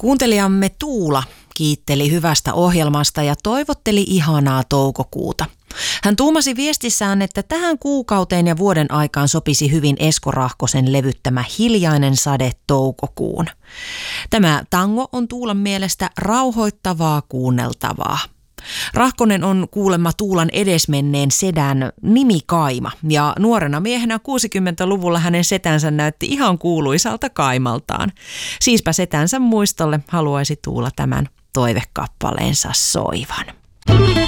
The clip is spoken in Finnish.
Kuuntelijamme Tuula kiitteli hyvästä ohjelmasta ja toivotteli ihanaa toukokuuta. Hän tuumasi viestissään, että tähän kuukauteen ja vuoden aikaan sopisi hyvin Esko Rahkosen levyttämä Hiljainen sade toukokuun. Tämä tango on Tuulan mielestä rauhoittavaa kuunneltavaa. Rahkonen on kuulemma Tuulan edesmenneen sedän nimi Kaima ja nuorena miehenä 60-luvulla hänen setänsä näytti ihan kuuluisalta Kaimaltaan. Siispä setänsä muistolle haluaisi Tuula tämän toivekappaleensa soivan.